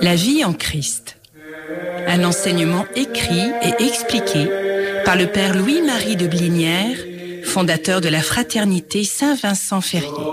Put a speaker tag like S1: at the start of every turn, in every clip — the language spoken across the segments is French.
S1: La vie en Christ. Un enseignement écrit et expliqué par le père Louis-Marie de Blinière, fondateur de la fraternité Saint-Vincent-Ferrier.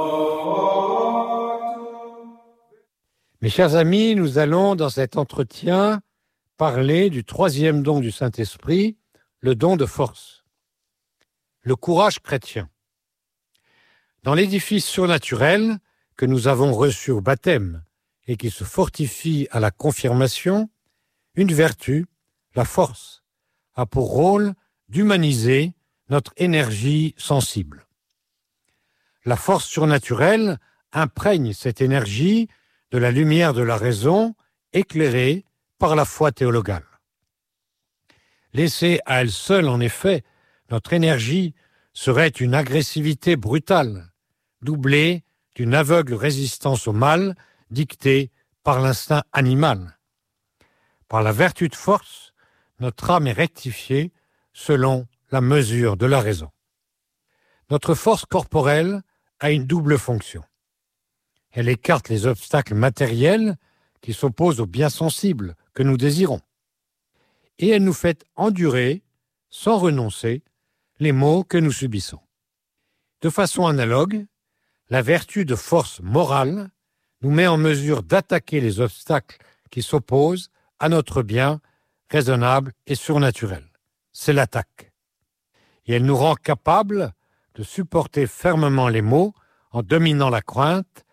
S2: Mes chers amis, nous allons dans cet entretien parler du troisième don du Saint-Esprit, le don de force, le courage chrétien. Dans l'édifice surnaturel que nous avons reçu au baptême et qui se fortifie à la confirmation, une vertu, la force, a pour rôle d'humaniser notre énergie sensible. La force surnaturelle imprègne cette énergie de la lumière de la raison éclairée par la foi théologale. Laissée à elle seule, en effet, notre énergie serait une agressivité brutale, doublée d'une aveugle résistance au mal dictée par l'instinct animal. Par la vertu de force, notre âme est rectifiée selon la mesure de la raison. Notre force corporelle a une double fonction. Elle écarte les obstacles matériels qui s'opposent au bien sensible que nous désirons. Et elle nous fait endurer, sans renoncer, les maux que nous subissons. De façon analogue, la vertu de force morale nous met en mesure d'attaquer les obstacles qui s'opposent à notre bien raisonnable et surnaturel. C'est l'attaque. Et elle nous rend capables de supporter fermement les maux en dominant la crainte